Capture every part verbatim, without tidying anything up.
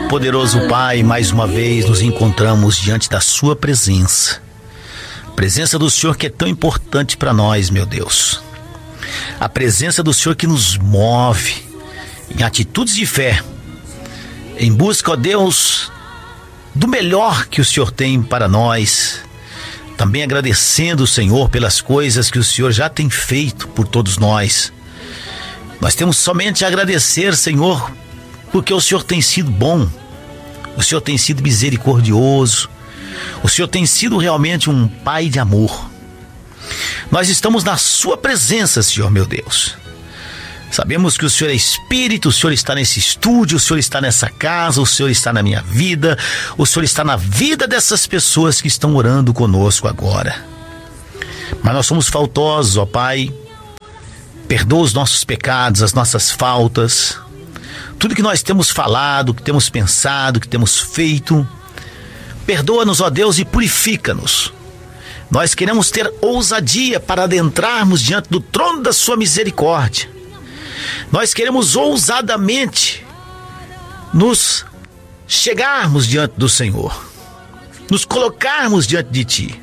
Poderoso Pai, mais uma vez nos encontramos diante da Sua presença. A presença do Senhor que é tão importante para nós, meu Deus. A presença do Senhor que nos move em atitudes de fé, em busca, ó Deus, do melhor que o Senhor tem para nós. Também agradecendo o Senhor pelas coisas que o Senhor já tem feito por todos nós. Nós temos somente a agradecer, Senhor, porque o Senhor tem sido bom, o Senhor tem sido misericordioso, o Senhor tem sido realmente um Pai de amor. Nós estamos na Sua presença, Senhor meu Deus. Sabemos que o Senhor é Espírito, o Senhor está nesse estúdio, o Senhor está nessa casa, o Senhor está na minha vida, o Senhor está na vida dessas pessoas que estão orando conosco agora. Mas nós somos faltosos, ó Pai. Perdoa os nossos pecados, as nossas faltas, tudo que nós temos falado, que temos pensado, que temos feito. Perdoa-nos, ó Deus, e purifica-nos. Nós queremos ter ousadia para adentrarmos diante do trono da Sua misericórdia. Nós queremos ousadamente nos chegarmos diante do Senhor, nos colocarmos diante de Ti.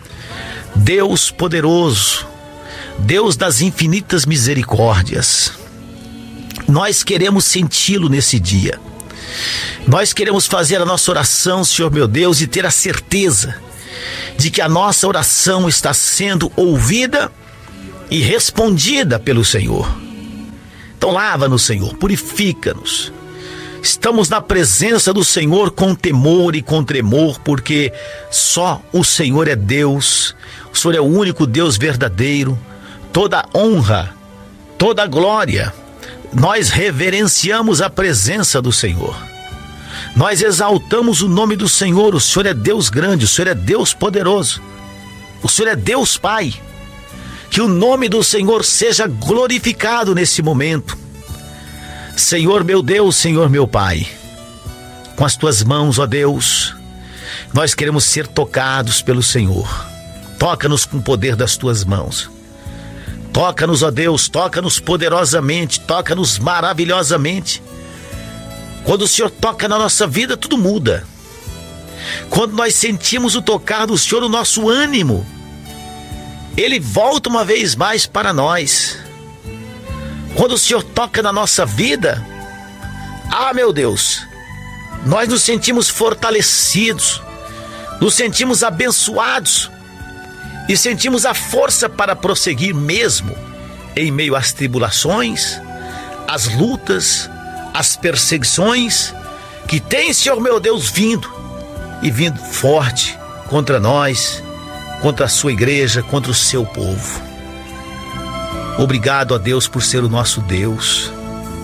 Deus poderoso, Deus das infinitas misericórdias, nós queremos senti-lo nesse dia. Nós queremos fazer a nossa oração, Senhor meu Deus, e ter a certeza de que a nossa oração está sendo ouvida e respondida pelo Senhor. Então lava-nos, Senhor, purifica-nos. Estamos na presença do Senhor com temor e com tremor, porque só o Senhor é Deus. O Senhor é o único Deus verdadeiro. Toda honra, toda glória, nós reverenciamos a presença do Senhor. Nós exaltamos o nome do Senhor. O Senhor é Deus grande, o Senhor é Deus poderoso. O Senhor é Deus Pai. Que o nome do Senhor seja glorificado nesse momento. Senhor meu Deus, Senhor meu Pai, com as Tuas mãos, ó Deus, nós queremos ser tocados pelo Senhor. Toca-nos com o poder das Tuas mãos. Toca-nos, ó Deus, toca-nos poderosamente, toca-nos maravilhosamente. Quando o Senhor toca na nossa vida, tudo muda. Quando nós sentimos o tocar do Senhor, o nosso ânimo, Ele volta uma vez mais para nós. Quando o Senhor toca na nossa vida, ah, meu Deus, nós nos sentimos fortalecidos, nos sentimos abençoados e sentimos a força para prosseguir mesmo em meio às tribulações, às lutas, às perseguições que tem, Senhor meu Deus, vindo e vindo forte contra nós, contra a Sua igreja, contra o Seu povo. Obrigado, ó Deus, por ser o nosso Deus.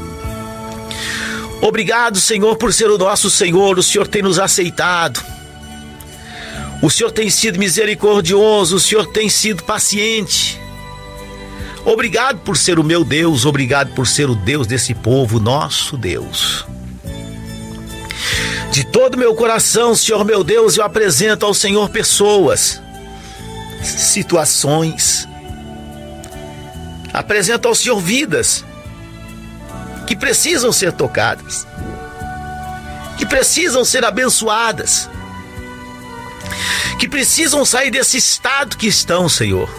Obrigado, Senhor, por ser o nosso Senhor. O Senhor tem nos aceitado. O Senhor tem sido misericordioso. O Senhor tem sido paciente. Obrigado por ser o meu Deus. Obrigado por ser o Deus desse povo, nosso Deus. De todo o meu coração, Senhor meu Deus, eu apresento ao Senhor pessoas, situações. Apresento ao Senhor vidas que precisam ser tocadas, que precisam ser abençoadas, que precisam sair desse estado que estão, Senhor.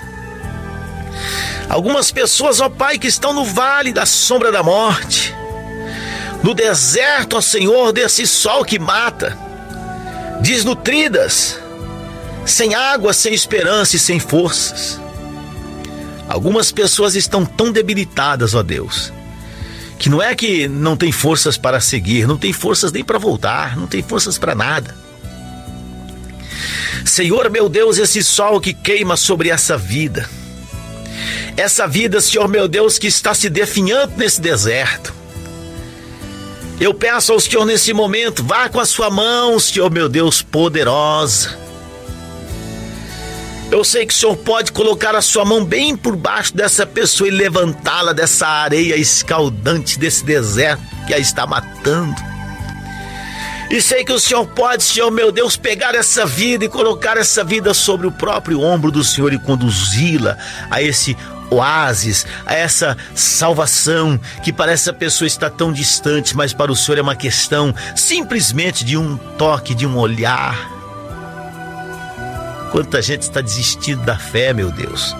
Algumas pessoas, ó Pai, que estão no vale da sombra da morte, no deserto, ó Senhor, desse sol que mata, desnutridas, sem água, sem esperança e sem forças. Algumas pessoas estão tão debilitadas, ó Deus, que não é que não tem forças para seguir, não tem forças nem para voltar, não tem forças para nada. Senhor meu Deus, esse sol que queima sobre essa vida, essa vida, Senhor meu Deus, que está se definhando nesse deserto, eu peço ao Senhor nesse momento, vá com a Sua mão, Senhor meu Deus, poderosa. Eu sei que o Senhor pode colocar a Sua mão bem por baixo dessa pessoa e levantá-la dessa areia escaldante, desse deserto que a está matando. E sei que o Senhor pode, Senhor meu Deus, pegar essa vida e colocar essa vida sobre o próprio ombro do Senhor e conduzi-la a esse oásis, a essa salvação que parece a pessoa estar tão distante, mas para o Senhor é uma questão simplesmente de um toque, de um olhar. Quanta gente está desistindo da fé, meu Deus.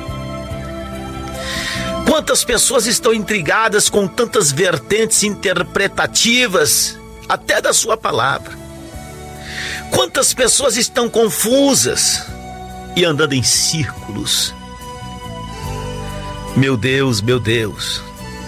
Quantas pessoas estão intrigadas com tantas vertentes interpretativas, até da sua palavra. Quantas pessoas estão confusas e andando em círculos. Meu Deus, meu Deus.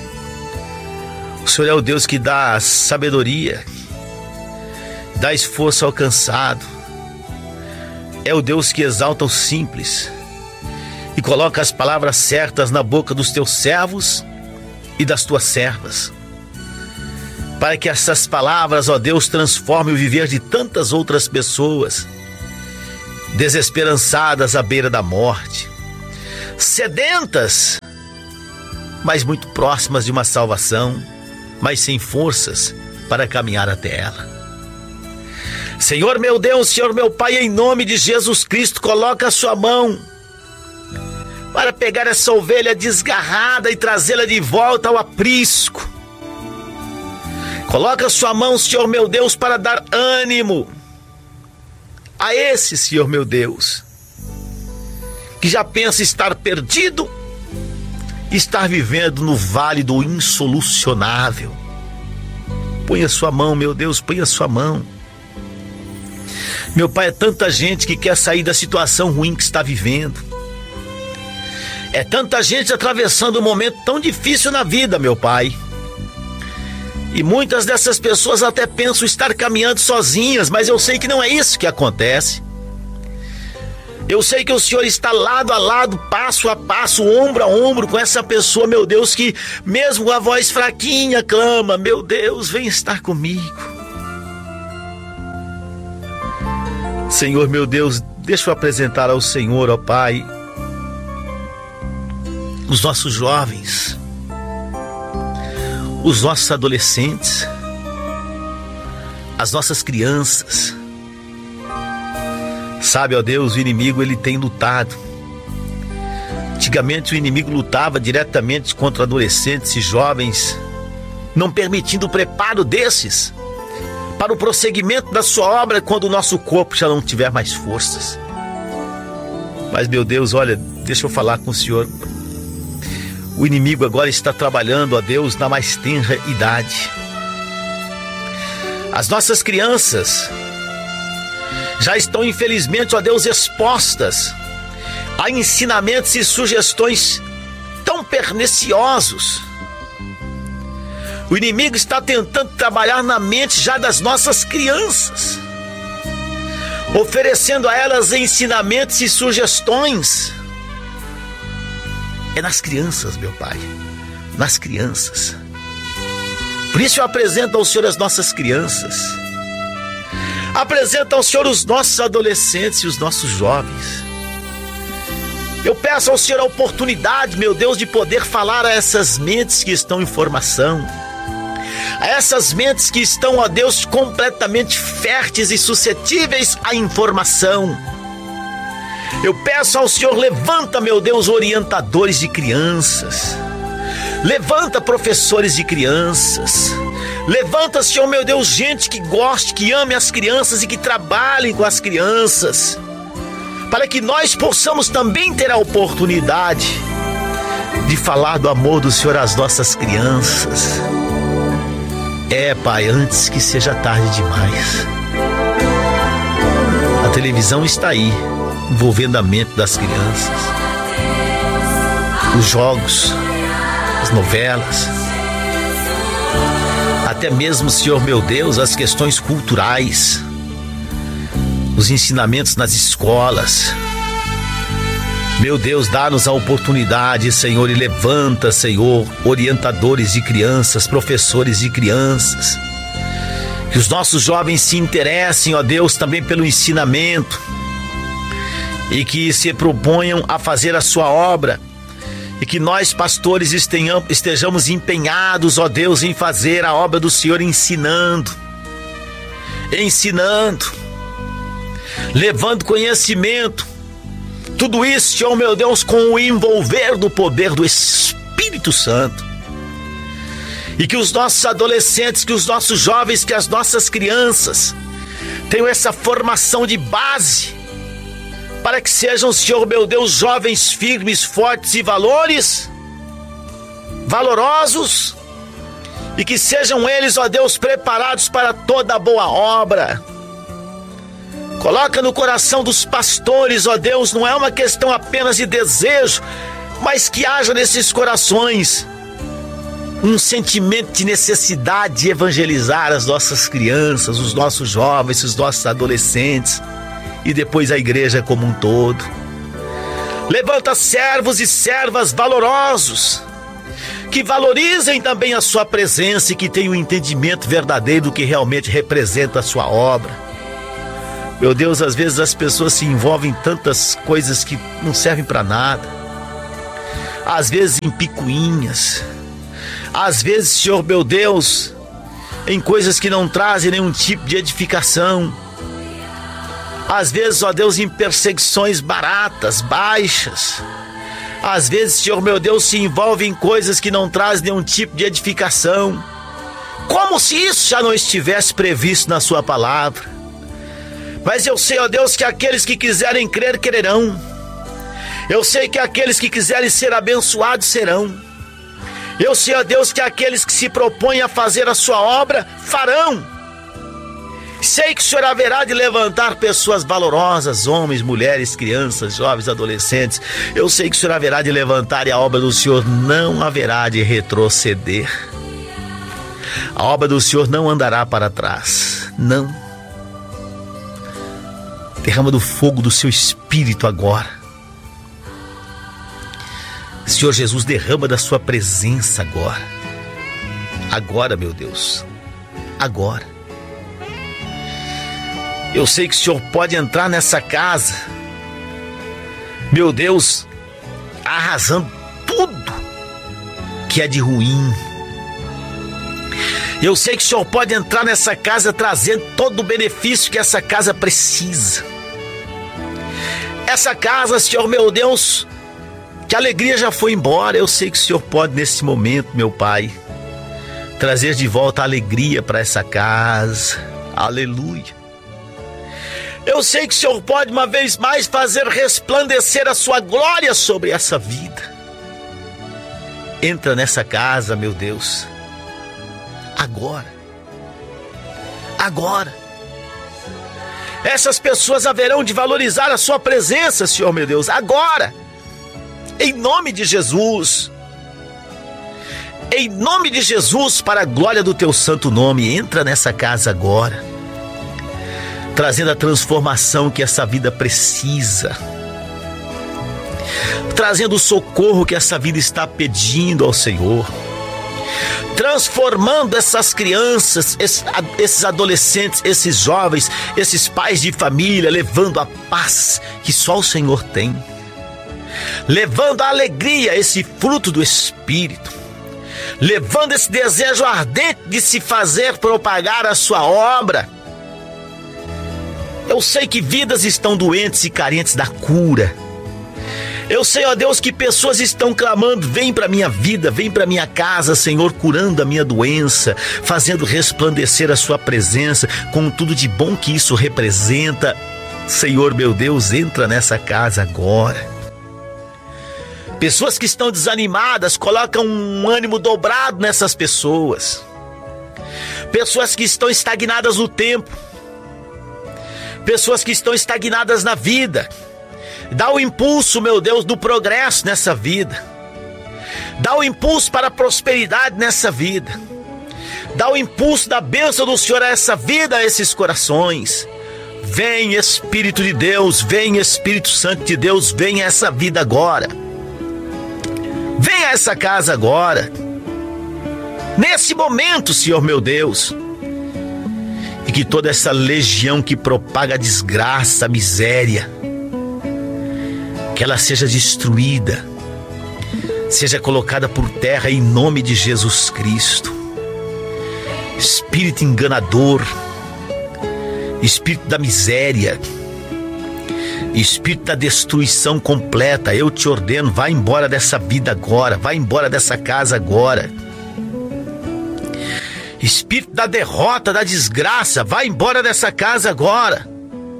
O Senhor é o Deus que dá sabedoria, dá esforço ao cansado. É o Deus que exalta os simples e coloca as palavras certas na boca dos teus servos e das tuas servas, para que essas palavras, ó Deus, transformem o viver de tantas outras pessoas, desesperançadas à beira da morte, sedentas, mas muito próximas de uma salvação, mas sem forças para caminhar até ela. Senhor meu Deus, Senhor meu Pai, em nome de Jesus Cristo, coloca a sua mão para pegar essa ovelha desgarrada e trazê-la de volta ao aprisco. Coloca a sua mão, Senhor meu Deus, para dar ânimo a esse, Senhor meu Deus, que já pensa estar perdido, estar vivendo no vale do insolucionável. Põe a sua mão, meu Deus, põe a sua mão. Meu Pai, é tanta gente que quer sair da situação ruim que está vivendo. É tanta gente atravessando um momento tão difícil na vida, meu Pai. E muitas dessas pessoas até pensam estar caminhando sozinhas, mas eu sei que não é isso que acontece. Eu sei que o Senhor está lado a lado, passo a passo, ombro a ombro com essa pessoa, meu Deus, que mesmo com a voz fraquinha clama: meu Deus, vem estar comigo. Senhor, meu Deus, deixa eu apresentar ao Senhor, ó Pai, os nossos jovens, os nossos adolescentes, as nossas crianças. Sabe, ó Deus, o inimigo ele tem lutado. Antigamente o inimigo lutava diretamente contra adolescentes e jovens, não permitindo o preparo desses para o prosseguimento da sua obra quando o nosso corpo já não tiver mais forças. Mas, meu Deus, olha, deixa eu falar com o Senhor. O inimigo agora está trabalhando, ó Deus, na mais tenra idade. As nossas crianças já estão, infelizmente, ó Deus, expostas a ensinamentos e sugestões tão perniciosos. O inimigo está tentando trabalhar na mente já das nossas crianças, oferecendo a elas ensinamentos e sugestões. É nas crianças, meu Pai, nas crianças. Por isso eu apresento ao Senhor as nossas crianças, apresento ao Senhor os nossos adolescentes e os nossos jovens. Eu peço ao Senhor a oportunidade, meu Deus, de poder falar a essas mentes que estão em formação, a essas mentes que estão, ó Deus, completamente férteis e suscetíveis à informação. Eu peço ao Senhor, levanta, meu Deus, orientadores de crianças, levanta professores de crianças, levanta, Senhor, meu Deus, gente que goste, que ame as crianças e que trabalhe com as crianças, para que nós possamos também ter a oportunidade de falar do amor do Senhor às nossas crianças. É, Pai, antes que seja tarde demais. A televisão está aí, envolvendo a mente das crianças. Os jogos, as novelas, até mesmo, Senhor meu Deus, as questões culturais, os ensinamentos nas escolas. Meu Deus, dá-nos a oportunidade, Senhor, e levanta, Senhor, orientadores de crianças, professores de crianças. Que os nossos jovens se interessem, ó Deus, também pelo ensinamento e que se proponham a fazer a sua obra. E que nós, pastores, estejamos empenhados, ó Deus, em fazer a obra do Senhor, ensinando, ensinando, levando conhecimento, Tudo isso, Senhor meu Deus, com o envolver do poder do Espírito Santo. E que os nossos adolescentes, que os nossos jovens, que as nossas crianças tenham essa formação de base, para que sejam, Senhor meu Deus, jovens firmes, fortes e valores, valorosos, e que sejam eles, ó Deus, preparados para toda boa obra. Coloca no coração dos pastores, ó Deus, não é uma questão apenas de desejo, mas que haja nesses corações um sentimento de necessidade de evangelizar as nossas crianças, os nossos jovens, os nossos adolescentes e depois a igreja como um todo. Levanta servos e servas valorosos, que valorizem também a sua presença e que tenham um entendimento verdadeiro do que realmente representa a sua obra. Meu Deus, às vezes as pessoas se envolvem em tantas coisas que não servem para nada, às vezes em picuinhas, às vezes, Senhor meu Deus, em coisas que não trazem nenhum tipo de edificação, às vezes, ó Deus, em perseguições baratas, baixas. Às vezes, Senhor meu Deus, se envolve em coisas que não trazem nenhum tipo de edificação, como se isso já não estivesse previsto na sua palavra. Mas eu sei, ó Deus, que aqueles que quiserem crer, crerão. Eu sei que aqueles que quiserem ser abençoados, serão. Eu sei, ó Deus, que aqueles que se propõem a fazer a sua obra, farão. Sei que o Senhor haverá de levantar pessoas valorosas, homens, mulheres, crianças, jovens, adolescentes. Eu sei que o Senhor haverá de levantar e a obra do Senhor não haverá de retroceder. A obra do Senhor não andará para trás, não. Derrama do fogo do seu Espírito agora. Senhor Jesus, derrama da sua presença agora. Agora, meu Deus, agora. Eu sei que o Senhor pode entrar nessa casa, meu Deus, arrasando tudo que é de ruim. Eu sei que o Senhor pode entrar nessa casa trazendo todo o benefício que essa casa precisa. Essa casa, Senhor meu Deus, que a alegria já foi embora, eu sei que o Senhor pode nesse momento, meu Pai, trazer de volta a alegria para essa casa. Aleluia. Eu sei que o Senhor pode uma vez mais fazer resplandecer a sua glória sobre essa vida. Entra nessa casa, meu Deus, agora, agora. Essas pessoas haverão de valorizar a sua presença, Senhor meu Deus, agora, em nome de Jesus. Em nome de Jesus, para a glória do teu santo nome, entra nessa casa agora, trazendo a transformação que essa vida precisa, trazendo o socorro que essa vida está pedindo ao Senhor, transformando essas crianças, esses adolescentes, esses jovens, esses pais de família, levando a paz que só o Senhor tem, levando a alegria, esse fruto do Espírito, levando esse desejo ardente de se fazer propagar a sua obra. Eu sei que vidas estão doentes e carentes da cura. Eu sei, ó Deus, que pessoas estão clamando, vem para minha vida, vem para minha casa, Senhor, curando a minha doença, fazendo resplandecer a sua presença, com tudo de bom que isso representa. Senhor, meu Deus, entra nessa casa agora. Pessoas que estão desanimadas, colocam um ânimo dobrado nessas pessoas. Pessoas que estão estagnadas no tempo. Pessoas que estão estagnadas na vida. Dá o impulso, meu Deus, do progresso nessa vida. Dá o impulso para a prosperidade nessa vida. Dá o impulso da bênção do Senhor a essa vida, a esses corações. Vem, Espírito de Deus, vem, Espírito Santo de Deus, vem a essa vida agora. Vem a essa casa agora. Nesse momento, Senhor meu Deus. E que toda essa legião que propaga a desgraça, a miséria, que ela seja destruída, seja colocada por terra em nome de Jesus Cristo. Espírito enganador, espírito da miséria, Espírito da destruição completa, eu te ordeno, vai embora dessa vida agora, vai embora dessa casa agora. Espírito da derrota, da desgraça, vai embora dessa casa agora.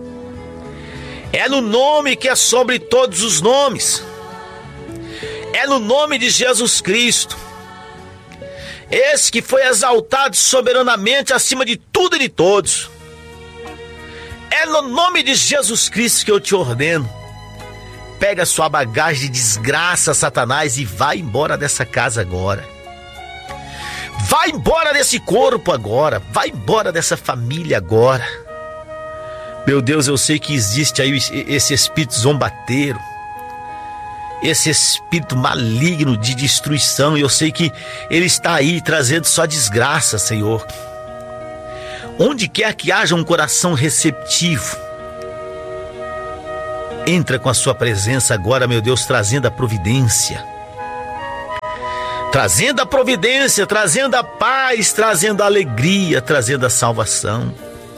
É no nome que é sobre todos os nomes. É no nome de Jesus Cristo, esse que foi exaltado soberanamente acima de tudo e de todos. É no nome de Jesus Cristo que eu te ordeno. Pega sua bagagem de desgraça, Satanás, e vai embora dessa casa agora. Vai embora desse corpo agora. Vai embora dessa família agora. Meu Deus, eu sei que existe aí esse espírito zombateiro, esse espírito maligno de destruição. E eu sei que ele está aí trazendo só desgraça, Senhor. Onde quer que haja um coração receptivo, entra com a sua presença agora, meu Deus, trazendo a providência. Trazendo a providência, trazendo a paz, trazendo a alegria, trazendo a salvação.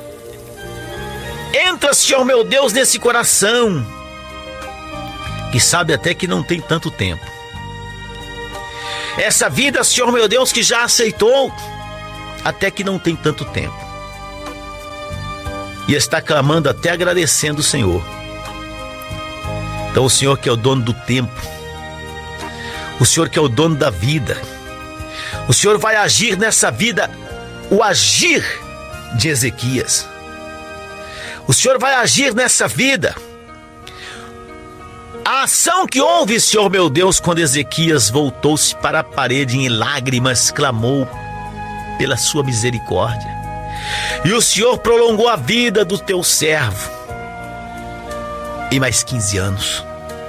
Entra, Senhor meu Deus, nesse coração, que sabe até que não tem tanto tempo. Essa vida, Senhor meu Deus, que já aceitou, até que não tem tanto tempo. E está clamando, até agradecendo o Senhor. Então o Senhor que é o dono do tempo, o Senhor que é o dono da vida, o Senhor vai agir nessa vida, o agir de Ezequias. O Senhor vai agir nessa vida, a ação que houve, Senhor meu Deus, quando Ezequias voltou-se para a parede em lágrimas, clamou pela sua misericórdia. E o Senhor prolongou a vida do teu servo em mais quinze anos.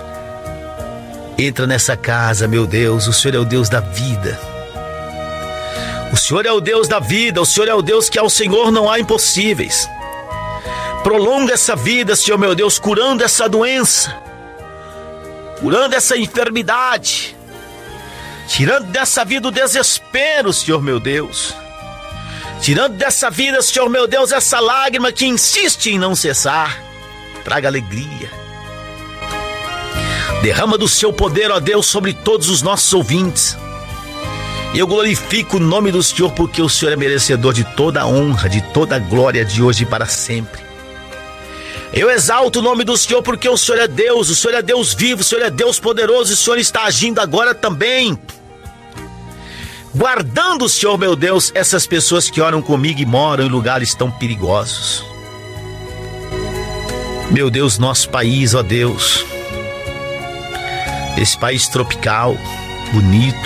Entra nessa casa, meu Deus, o Senhor é o Deus da vida. O Senhor é o Deus da vida, o Senhor é o Deus que ao Senhor não há impossíveis. Prolonga essa vida, Senhor meu Deus, curando essa doença, curando essa enfermidade, tirando dessa vida o desespero, Senhor meu Deus. Tirando dessa vida, Senhor meu Deus, essa lágrima que insiste em não cessar. Traga alegria. Derrama do seu poder, ó Deus, sobre todos os nossos ouvintes. Eu glorifico o nome do Senhor, porque o Senhor é merecedor de toda a honra, de toda a glória, de hoje e para sempre. Eu exalto o nome do Senhor, porque o Senhor é Deus, o Senhor é Deus vivo, o Senhor é Deus poderoso, e o Senhor está agindo agora também. Guardando, Senhor meu Deus, essas pessoas que oram comigo e moram em lugares tão perigosos. Meu Deus, nosso país, ó Deus, esse país tropical, bonito,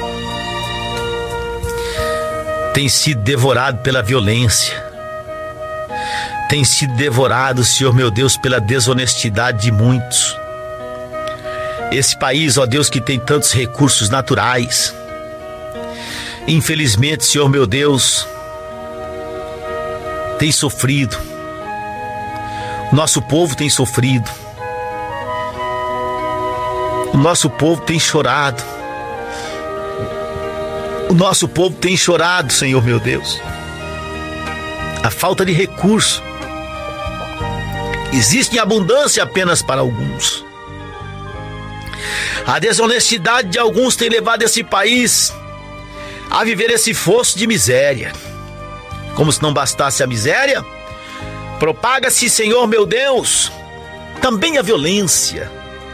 tem sido devorado pela violência, tem sido devorado, Senhor meu Deus, pela desonestidade de muitos. Esse país, ó Deus, que tem tantos recursos naturais, infelizmente, Senhor meu Deus, tem sofrido. O nosso povo tem sofrido. O nosso povo tem chorado. O nosso povo tem chorado, Senhor meu Deus. A falta de recurso existe em abundância apenas para alguns. A desonestidade de alguns tem levado esse país a viver esse fosso de miséria. Como se não bastasse a miséria, propaga-se, Senhor meu Deus, também a violência.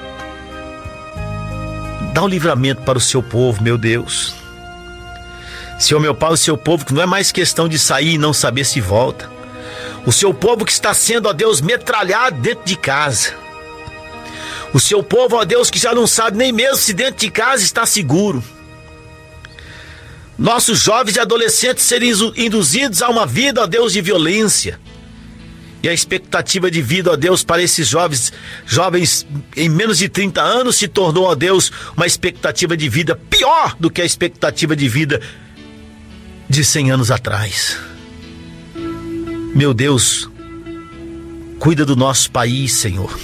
Dá um livramento para o seu povo, meu Deus. Senhor meu Pai, o seu povo que não é mais questão de sair e não saber se volta. O seu povo que está sendo, ó Deus, metralhado dentro de casa. O seu povo, ó Deus, que já não sabe nem mesmo se dentro de casa está seguro. Nossos jovens e adolescentes serem induzidos a uma vida, ó Deus, de violência. E a expectativa de vida, ó Deus, para esses jovens, jovens em menos de trinta anos se tornou, ó Deus, uma expectativa de vida pior do que a expectativa de vida de cem anos atrás. Meu Deus, cuida do nosso país, Senhor.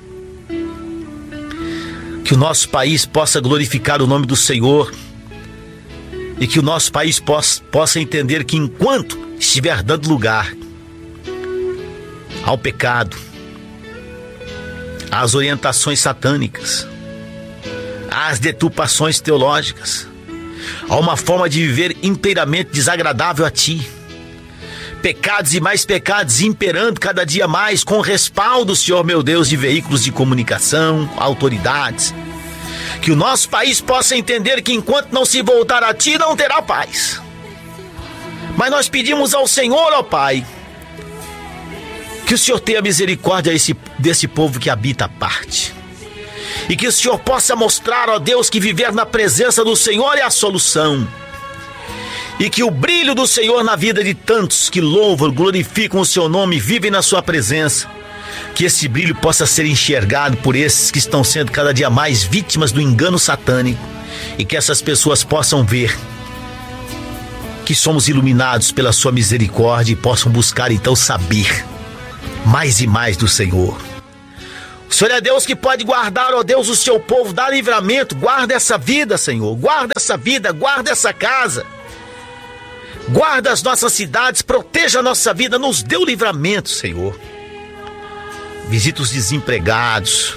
Que o nosso país possa glorificar o nome do Senhor. E que o nosso país possa, possa entender que enquanto estiver dando lugar ao pecado, às orientações satânicas, às deturpações teológicas, a uma forma de viver inteiramente desagradável a Ti. Pecados e mais pecados imperando cada dia mais, com respaldo, Senhor meu Deus, de veículos de comunicação, autoridades. Que o nosso país possa entender que enquanto não se voltar a Ti, não terá paz. Mas nós pedimos ao Senhor, ó Pai, que o Senhor tenha misericórdia desse, desse povo que habita a parte. E que o Senhor possa mostrar, ó Deus, que viver na presença do Senhor é a solução. E que o brilho do Senhor na vida de tantos que louvam, glorificam o Seu nome e vivem na Sua presença, que esse brilho possa ser enxergado por esses que estão sendo cada dia mais vítimas do engano satânico, e que essas pessoas possam ver que somos iluminados pela Sua misericórdia e possam buscar então saber mais e mais do Senhor. O Senhor é Deus que pode guardar, ó Deus, o Seu povo, dá livramento. Guarda essa vida, Senhor, guarda essa vida, guarda essa casa, guarda as nossas cidades, proteja a nossa vida, nos dê o livramento, Senhor. Visita os desempregados,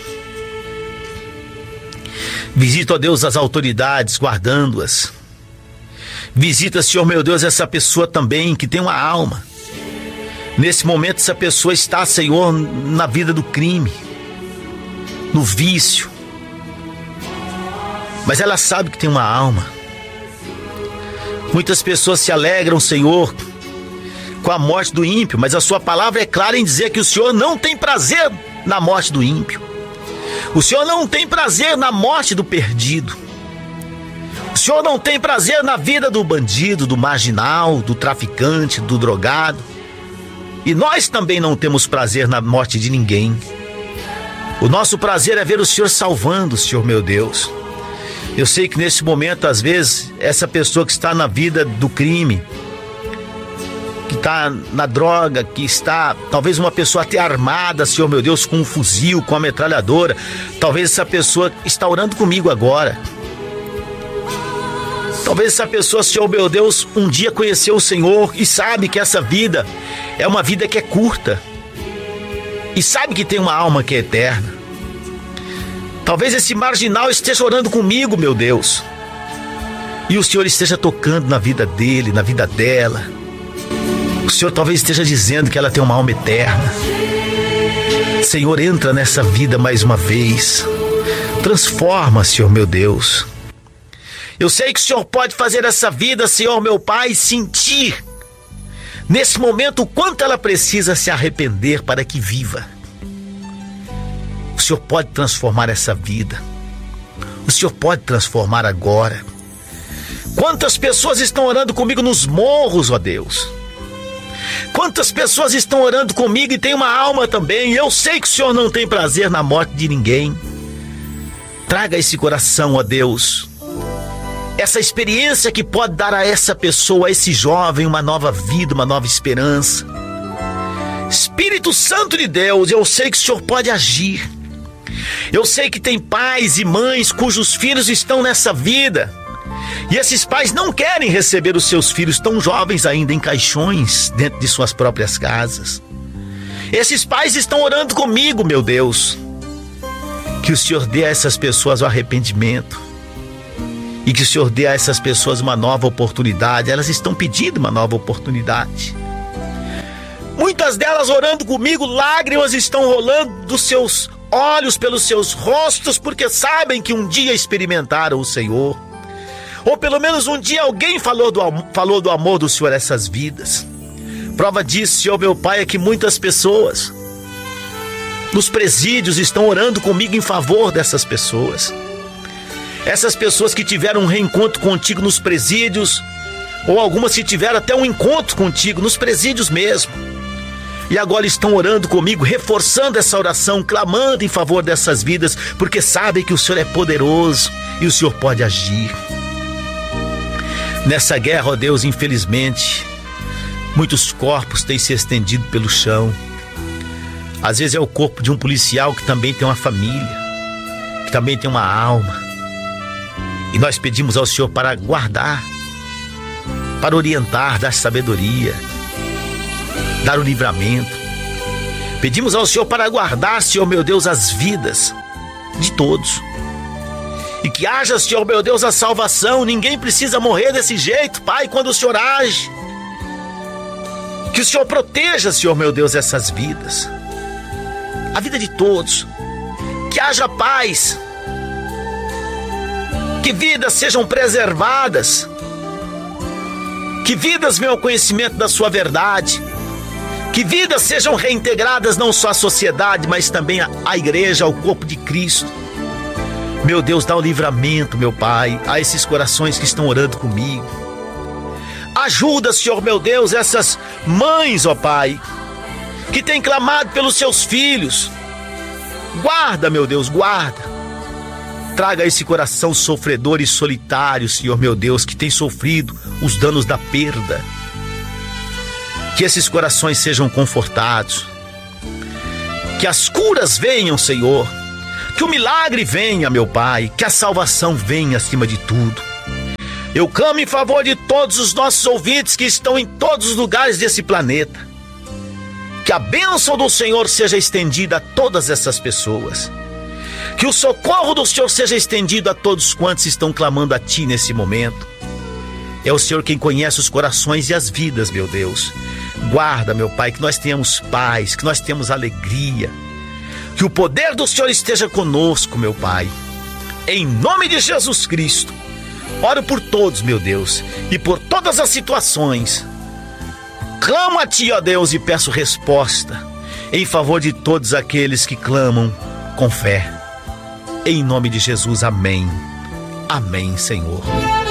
visita, ó Deus, as autoridades, guardando-as. Visita, Senhor meu Deus, essa pessoa também que tem uma alma. Nesse momento essa pessoa está, Senhor, na vida do crime, no vício, mas ela sabe que tem uma alma. Muitas pessoas se alegram, Senhor, com a morte do ímpio, mas a Sua palavra é clara em dizer que o Senhor não tem prazer na morte do ímpio. O Senhor não tem prazer na morte do perdido. O Senhor não tem prazer na vida do bandido, do marginal, do traficante, do drogado. E nós também não temos prazer na morte de ninguém. O nosso prazer é ver o Senhor salvando, Senhor meu Deus. Eu sei que nesse momento, às vezes, essa pessoa que está na vida do crime, que está na droga, que está, talvez uma pessoa até armada, Senhor meu Deus, com um fuzil, com uma metralhadora, talvez essa pessoa está orando comigo agora. Talvez essa pessoa, Senhor meu Deus, um dia conheceu o Senhor e sabe que essa vida é uma vida que é curta, e sabe que tem uma alma que é eterna. Talvez esse marginal esteja orando comigo, meu Deus, e o Senhor esteja tocando na vida dele, na vida dela. O Senhor talvez esteja dizendo que ela tem uma alma eterna. Senhor, entra nessa vida mais uma vez. Transforma, Senhor meu Deus. Eu sei que o Senhor pode fazer essa vida, Senhor meu Pai, sentir nesse momento o quanto ela precisa se arrepender para que viva. O Senhor pode transformar essa vida. O Senhor pode transformar agora. Quantas pessoas estão orando comigo nos morros, ó Deus? Quantas pessoas estão orando comigo e tem uma alma também? Eu sei que o Senhor não tem prazer na morte de ninguém. Traga esse coração, ó Deus, essa experiência que pode dar a essa pessoa, a esse jovem, uma nova vida, uma nova esperança. Espírito Santo de Deus, eu sei que o Senhor pode agir. Eu sei que tem pais e mães cujos filhos estão nessa vida, e esses pais não querem receber os seus filhos tão jovens ainda em caixões dentro de suas próprias casas. Esses pais estão orando comigo, meu Deus, que o Senhor dê a essas pessoas o arrependimento, e que o Senhor dê a essas pessoas uma nova oportunidade. Elas estão pedindo uma nova oportunidade. Muitas delas orando comigo, lágrimas estão rolando dos seus olhos, pelos seus rostos, porque sabem que um dia experimentaram o Senhor. Ou pelo menos um dia alguém falou do, falou do amor do Senhor a essas vidas. Prova disso, Senhor meu Pai, é que muitas pessoas nos presídios estão orando comigo em favor dessas pessoas. Essas pessoas que tiveram um reencontro contigo nos presídios, ou algumas que tiveram até um encontro contigo nos presídios mesmo, e agora estão orando comigo, reforçando essa oração, clamando em favor dessas vidas, porque sabem que o Senhor é poderoso e o Senhor pode agir. Nessa guerra, ó Deus, infelizmente, muitos corpos têm se estendido pelo chão. Às vezes é o corpo de um policial que também tem uma família, que também tem uma alma. E nós pedimos ao Senhor para guardar, para orientar, dar sabedoria, dar o livramento. Pedimos ao Senhor para guardar, Senhor meu Deus, as vidas de todos. E que haja, Senhor meu Deus, a salvação. Ninguém precisa morrer desse jeito, Pai, quando o Senhor age. Que o Senhor proteja, Senhor meu Deus, essas vidas. A vida de todos. Que haja paz. Que vidas sejam preservadas. Que vidas venham ao conhecimento da sua verdade. Que vidas sejam reintegradas não só à sociedade, mas também à igreja, ao corpo de Cristo. Meu Deus, dá o livramento, meu Pai, a esses corações que estão orando comigo. Ajuda, Senhor meu Deus, essas mães, ó Pai, que têm clamado pelos seus filhos. Guarda, meu Deus, guarda. Traga esse coração sofredor e solitário, Senhor meu Deus, que tem sofrido os danos da perda. Que esses corações sejam confortados. Que as curas venham, Senhor. Que o milagre venha, meu Pai. Que a salvação venha acima de tudo. Eu clamo em favor de todos os nossos ouvintes que estão em todos os lugares desse planeta. Que a bênção do Senhor seja estendida a todas essas pessoas. Que o socorro do Senhor seja estendido a todos quantos estão clamando a Ti nesse momento. É o Senhor quem conhece os corações e as vidas, meu Deus. Guarda, meu Pai, que nós tenhamos paz, que nós tenhamos alegria. Que o poder do Senhor esteja conosco, meu Pai. Em nome de Jesus Cristo. Oro por todos, meu Deus, e por todas as situações. Clamo a Ti, ó Deus, e peço resposta em favor de todos aqueles que clamam com fé. Em nome de Jesus, amém. Amém, Senhor.